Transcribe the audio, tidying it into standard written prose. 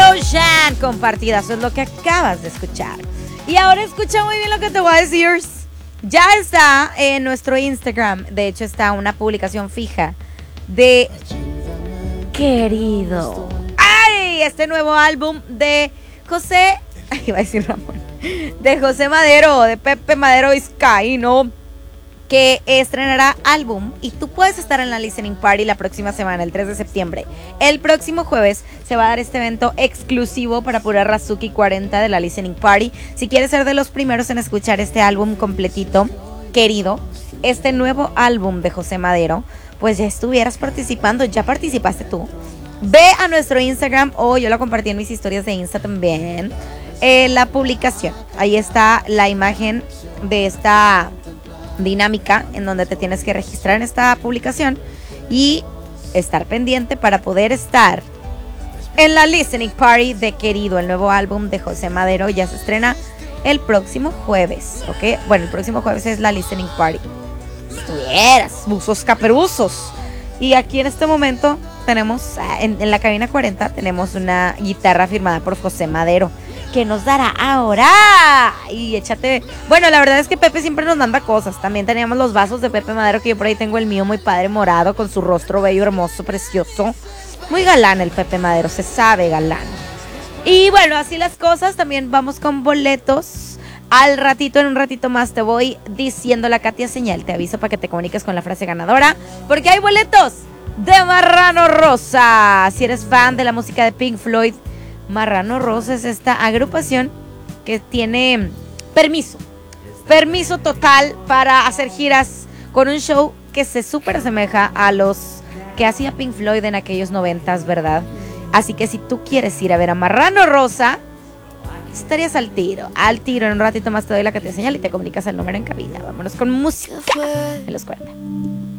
Dojan compartida. Eso es lo que acabas de escuchar. Y ahora escucha muy bien lo que te voy a decir. Ya está en nuestro Instagram. De hecho, está una publicación fija de Querido. ¡Ay! Este nuevo álbum de José. Ay, iba a decir Ramón. De José Madero, de Pepe Madero Vizcaíno, que estrenará álbum y tú puedes estar en la Listening Party la próxima semana, el 3 de septiembre. El próximo jueves se va a dar este evento exclusivo para Pura Razuki 40 de la Listening Party. Si quieres ser de los primeros en escuchar este álbum completito, Querido, este nuevo álbum de José Madero, pues ya estuvieras participando, ya participaste tú. Ve a nuestro Instagram o yo lo compartí en mis historias de Insta también. La publicación, ahí está la imagen de esta dinámica en donde te tienes que registrar en esta publicación y estar pendiente para poder estar en la Listening Party de Querido, el nuevo álbum de José Madero. Ya se estrena el próximo jueves, ¿ok? Bueno, el próximo jueves es la Listening Party. Estuvieras, buzos caperuzos. Y aquí en este momento tenemos, en la cabina 40, tenemos una guitarra firmada por José Madero, que nos dará ahora. Y échate. Bueno, la verdad es que Pepe siempre nos manda cosas. También teníamos los vasos de Pepe Madero, que yo por ahí tengo el mío muy padre, morado, con su rostro bello, hermoso, precioso. Muy galán el Pepe Madero, se sabe galán. Y bueno, así las cosas. También vamos con boletos. Al ratito, en un ratito más, te voy diciendo la Katia Señal. Te aviso para que te comuniques con la frase ganadora, porque hay boletos de Marrano Rosa. Si eres fan de la música de Pink Floyd, Marrano Rosa es esta agrupación que tiene permiso total para hacer giras con un show que se súper asemeja a los que hacía Pink Floyd en aquellos 90s, ¿verdad? Así que si tú quieres ir a ver a Marrano Rosa, estarías al tiro. En un ratito más te doy la que te señal y te comunicas el número en cabina. Vámonos con música en los 40.